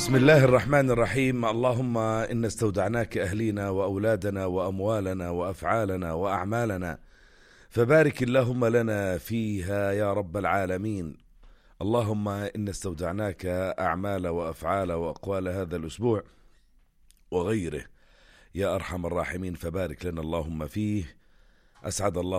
بسم الله الرحمن الرحيم. اللهم إن استودعناك أهلينا وأولادنا وأموالنا وأفعالنا وأعمالنا، فبارك اللهم لنا فيها يا رب العالمين. اللهم إن استودعناك أعمال وأفعال وأقوال هذا الأسبوع وغيره يا أرحم الراحمين، فبارك لنا اللهم فيه. أسعد الله